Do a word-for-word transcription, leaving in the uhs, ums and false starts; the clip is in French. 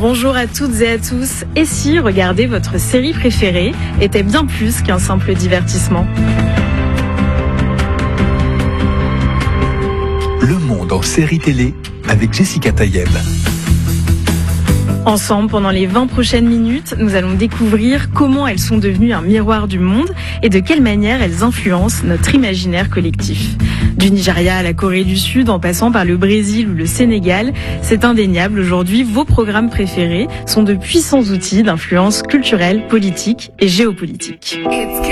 Bonjour à toutes et à tous. Et si regarder votre série préférée était bien plus qu'un simple divertissement ? Le monde en série télé avec Jessica Tayeb. Ensemble, pendant les vingt prochaines minutes, nous allons découvrir comment elles sont devenues un miroir du monde et de quelle manière elles influencent notre imaginaire collectif. Du Nigeria à la Corée du Sud, en passant par le Brésil ou le Sénégal, c'est indéniable, aujourd'hui, vos programmes préférés sont de puissants outils d'influence culturelle, politique et géopolitique. It's